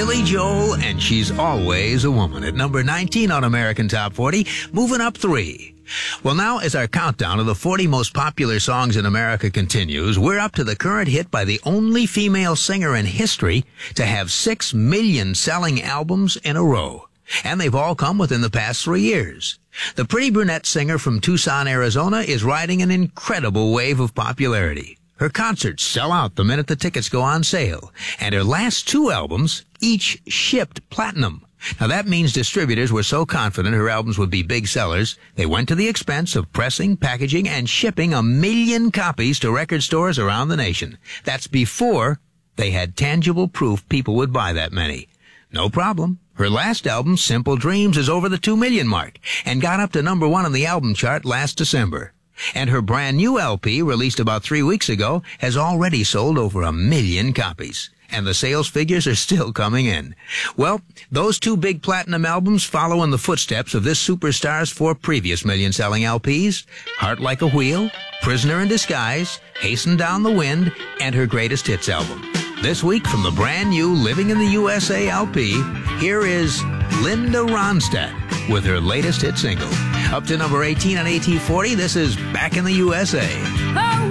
Billy Joel, and She's Always a Woman at number 19 on American Top 40, moving up 3. Well, now as our countdown of the 40 most popular songs in America continues, we're up to the current hit by the only female singer in history to have 6 million selling albums in a row. And they've all come within the past 3 years. The pretty brunette singer from Tucson, Arizona is riding an incredible wave of popularity. Her concerts sell out the minute the tickets go on sale, and her last 2 albums each shipped platinum. Now that means distributors were so confident her albums would be big sellers, they went to the expense of pressing, packaging, and shipping 1 million copies to record stores around the nation. That's before they had tangible proof people would buy that many. No problem. Her last album, Simple Dreams, is over the 2 million mark and got up to number 1 on the album chart last December. And her brand new LP, released about 3 weeks ago, has already sold over 1 million copies. And the sales figures are still coming in. Well, those 2 big platinum albums follow in the footsteps of this superstar's 4 previous million-selling LPs, Heart Like a Wheel, Prisoner in Disguise, Hasten Down the Wind, and her greatest hits album. This week, from the brand new Living in the USA LP, here is Linda Ronstadt with her latest hit single. Up to number 18 on AT40, this is Back in the USA. Oh,